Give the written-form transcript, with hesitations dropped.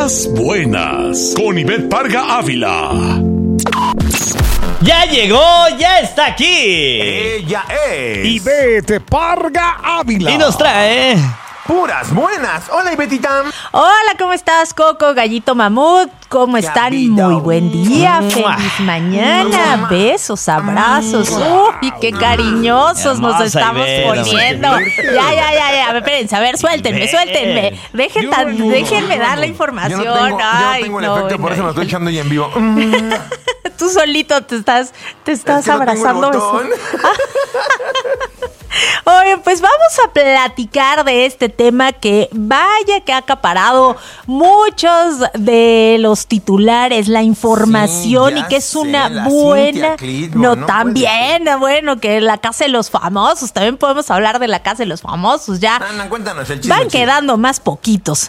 Puras buenas. Con Ivette Parga Ávila. ¡Ya llegó! ¡Ya está aquí! Ella es Ivette Parga Ávila. Y nos trae... Puras buenas. Hola, Ivetita. Hola, ¿cómo estás, Coco, Gallito Mamut? ¿Cómo están? Gallito. Muy buen día, feliz mañana, besos, abrazos. ¡Uy, qué cariñosos nos Hermosa, estamos Ivette. poniendo! Ya, espérense, a ver, suéltenme. Déjenme dar la información. Yo no Ay, tengo el no, efecto, por eso me estoy echando ya en vivo. Tú solito te estás Es que abrazando no tengo el eso. botón. Oye, pues vamos a platicar de este tema que vaya que ha acaparado muchos de los titulares, la información, Sí, y ya que es sé, una la buena... Cintia Clitbo, No, no también, bueno, que la Casa de los Famosos, también podemos hablar de la Casa de los Famosos, ya Ana, cuéntanos el chisme. van quedando más poquitos.